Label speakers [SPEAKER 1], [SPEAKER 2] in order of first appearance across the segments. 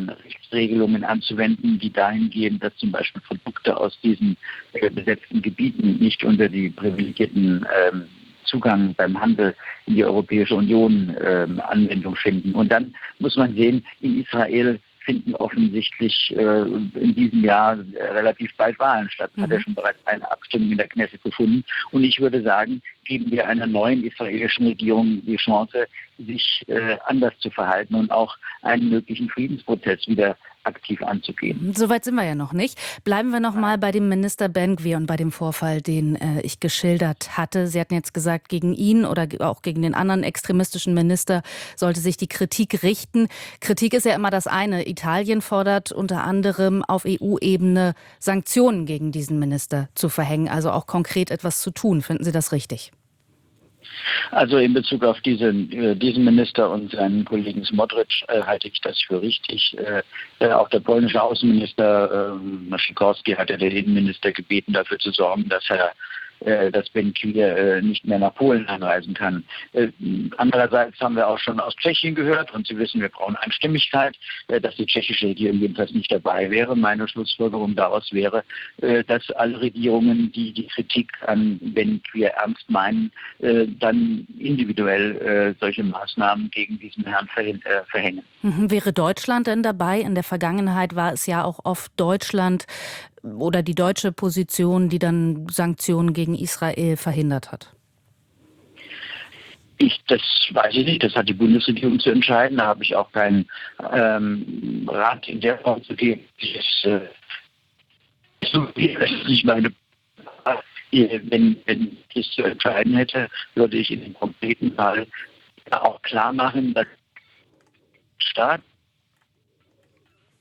[SPEAKER 1] Rechtsregelungen anzuwenden, die dahin gehen, dass zum Beispiel Produkte aus diesen besetzten Gebieten nicht unter die privilegierten Zugang beim Handel in die Europäische Union Anwendung finden. Und dann muss man sehen, in Israel finden offensichtlich in diesem Jahr relativ bald Wahlen statt. Man hat ja schon bereits eine Abstimmung in der Knesset gefunden. Und ich würde sagen, geben wir einer neuen israelischen Regierung die Chance, sich anders zu verhalten und auch einen möglichen Friedensprozess wieder aktiv anzugehen.
[SPEAKER 2] Soweit sind wir ja noch nicht. Bleiben wir noch mal bei dem Minister Ben-Gvir und bei dem Vorfall, den ich geschildert hatte. Sie hatten jetzt gesagt, gegen ihn oder auch gegen den anderen extremistischen Minister sollte sich die Kritik richten. Kritik ist ja immer das eine. Italien fordert unter anderem auf EU-Ebene Sanktionen gegen diesen Minister zu verhängen, also auch konkret etwas zu tun. Finden Sie das richtig?
[SPEAKER 1] Also in Bezug auf diesen Minister und seinen Kollegen Smotrich halte ich das für richtig. Auch der polnische Außenminister Sikorski hat ja den Innenminister gebeten, dafür zu sorgen, dass Ben-Gvir nicht mehr nach Polen anreisen kann. Andererseits haben wir auch schon aus Tschechien gehört, und Sie wissen, wir brauchen Einstimmigkeit, dass die tschechische Regierung jedenfalls nicht dabei wäre. Meine Schlussfolgerung daraus wäre, dass alle Regierungen, die die Kritik an Ben-Gvir ernst meinen, dann individuell solche Maßnahmen gegen diesen Herrn verhängen.
[SPEAKER 2] Wäre Deutschland denn dabei? In der Vergangenheit war es ja auch oft Deutschland oder die deutsche Position, die dann Sanktionen gegen Israel verhindert hat.
[SPEAKER 1] Das weiß ich nicht, das hat die Bundesregierung zu entscheiden. Da habe ich auch keinen Rat in der Form zu geben. Das ist nicht meine. Wenn ich es zu entscheiden hätte, würde ich in dem konkreten Fall auch klar machen, dass der Staat.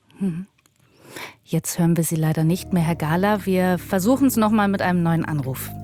[SPEAKER 2] Jetzt hören wir Sie leider nicht mehr, Herr Gahler. Wir versuchen es nochmal mit einem neuen Anruf.